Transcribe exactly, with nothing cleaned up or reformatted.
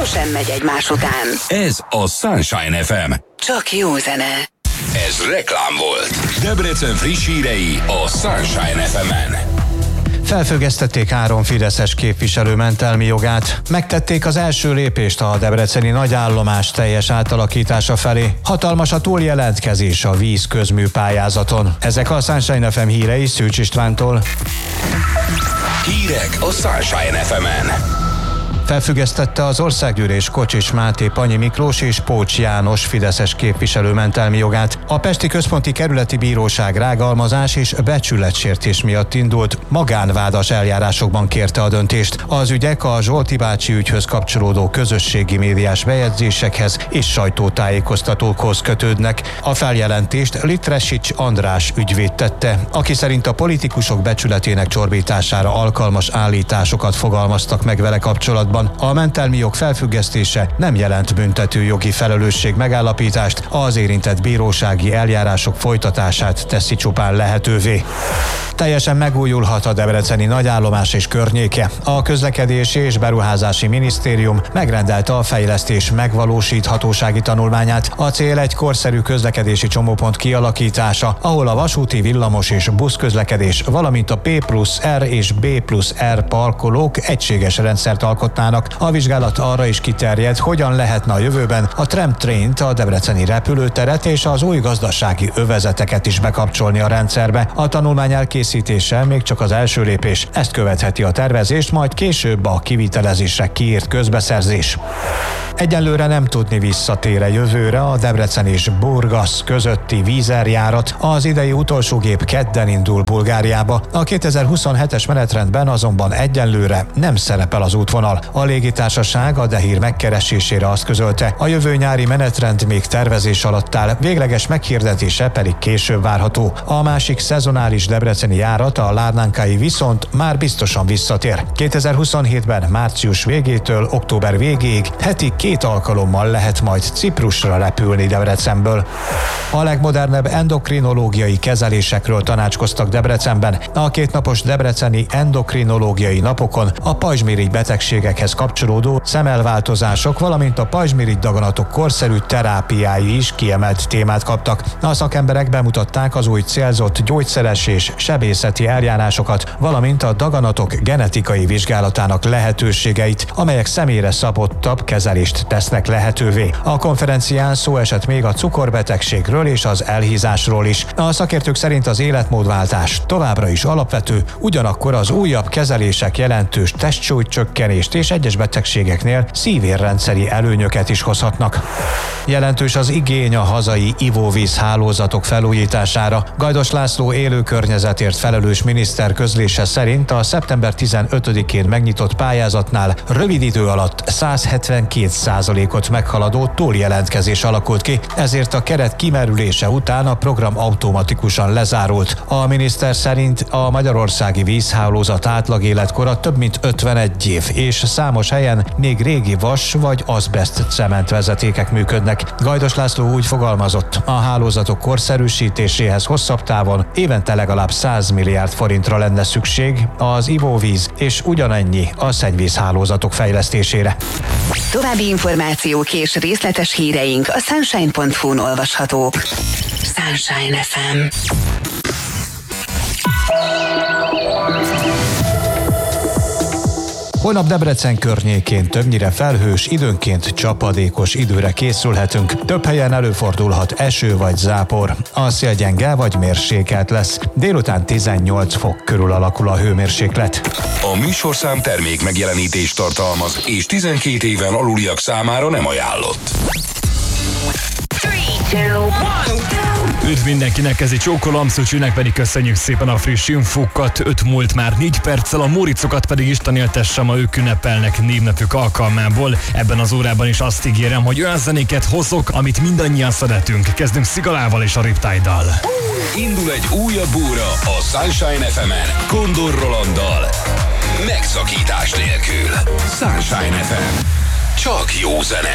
sosem megy egymás után. Ez a Sunshine ef em. Csak jó zene. Ez reklám volt. Debrecen friss hírei a Sunshine ef emen. Felfüggesztették három fideszes képviselő mentelmi jogát. Megtették az első lépést a debreceni nagyállomás teljes átalakítása felé. Hatalmas a túljelentkezés a víz közmű pályázaton. Ezek a Sunshine ef em hírei Szűcs Istvántól. Hírek a Sunshine ef emen. Felfüggesztette az Országgyűlés Kocsis Máté, Panyi Miklós és Pócs János fideszes képviselő mentelmi jogát. A Pesti Központi Kerületi Bíróság rágalmazás és becsületsértés miatt indult magánvádas eljárásokban kérte a döntést. Az ügyek a Zsolti bácsi ügyhöz kapcsolódó közösségi médiás bejegyzésekhez és sajtótájékoztatókhoz kötődnek. A feljelentést Litresics András ügyvéd tette, aki szerint a politikusok becsületének csorbítására alkalmas állításokat fogalmaztak meg vele kapcsolatban. A mentelmi jog felfüggesztése nem jelent büntető jogi felelősség megállapítást, az érintett bírósági eljárások folytatását teszi csupán lehetővé. Teljesen megújulhat a debreceni nagyállomás és környéke. A Közlekedési és Beruházási Minisztérium megrendelte a fejlesztés megvalósíthatósági tanulmányát. A cél egy korszerű közlekedési csomópont kialakítása, ahol a vasúti, villamos és buszközlekedés, valamint a P plusz R és B plusz R parkolók egységes rendszert alkotnának. A vizsgálat arra is kiterjed, hogyan lehetne a jövőben a tramtraint, a debreceni repülőteret és az új gazdasági övezeteket is bekapcsolni a rendszerbe. A tanulmány elkészítése még csak az első lépés. Ezt követheti a tervezést, majd később a kivitelezésre kiírt közbeszerzés. Egyelőre nem tudni visszatér-e jövőre a Debrecen és Burgas közötti vízerjárat. Az idei utolsó gép kedden indul Bulgáriába. A kétezer-huszonhetes menetrendben azonban egyelőre nem szerepel az útvonal. A légitársaság a Dehír megkeresésére azt közölte, a jövő nyári menetrend még tervezés alatt áll, végleges meghirdetése pedig később várható. A másik szezonális debreceni járat, a Lárnánkai viszont már biztosan visszatér. kétezer-huszonhétben március végétől október végéig heti két alkalommal lehet majd Ciprusra repülni Debrecenből. A legmodernebb endokrinológiai kezelésekről tanácskoztak Debrecenben. A kétnapos debreceni endokrinológiai napokon a pajzsmirigy betegségekhez kapcsolódó szemelváltozások, valamint a pajzsmirigy daganatok korszerű terápiái is kiemelt témát kaptak. A szakemberek bemutatták az új célzott gyógyszeres és sebészeti eljárásokat, valamint a daganatok genetikai vizsgálatának lehetőségeit, amelyek személyre szabottabb kezelést tesznek lehetővé. A konferencián szó esett még a cukorbetegségről és az elhízásról is. A szakértők szerint az életmódváltás továbbra is alapvető, ugyanakkor az újabb kezelések jelentős testsúlycsökkenést és egyes betegségeknél szívérrendszeri előnyöket is hozhatnak. Jelentős az igény a hazai ivóvíz hálózatok felújítására. Gajdos László élő környezetért felelős miniszter közlése szerint a szeptember tizenötödikén megnyitott pályázatnál rövid idő alatt száz hetvenkét százalékot meghaladó túljelentkezés alakult ki, ezért a keret kimerülése után a program automatikusan lezárult. A miniszter szerint a magyarországi vízhálózat átlag életkora több mint ötvenegy év, és számos helyen még régi vas vagy azbest cementvezetékek működnek. Gajdos László úgy fogalmazott, a hálózatok korszerűsítéséhez hosszabb távon évente legalább száz milliárd forintra lenne szükség az ivóvíz és ugyanennyi a szennyvízhálózatok fejlesztésére. További információk és részletes híreink a sunshine pont hu-n olvashatók. Sunshine ef em. Holnap Debrecen környékén többnyire felhős, időnként csapadékos időre készülhetünk. Több helyen előfordulhat eső vagy zápor. A szél gyenge vagy mérsékelt lesz. Délután tizennyolc fok körül alakul a hőmérséklet. A műsorszám termék megjelenítést tartalmaz, és tizenkét éven aluliak számára nem ajánlott. Üdv mindenkinek, ez egy csókolom, Szücsűnek pedig köszönjük szépen a friss infókat. Öt múlt már négy perccel, a Móricokat pedig Isten éltesse, ma ők ünnepelnek névnapjuk alkalmából. Ebben az órában is azt ígérem, hogy olyan zenéket hozok, amit mindannyian szeretünk. Kezdünk Szigalával és a Riptide-dal. Indul egy újabb óra a Sunshine ef emen Kondor Rolanddal. Megszakítás nélkül. Sunshine ef em. Csak jó zene.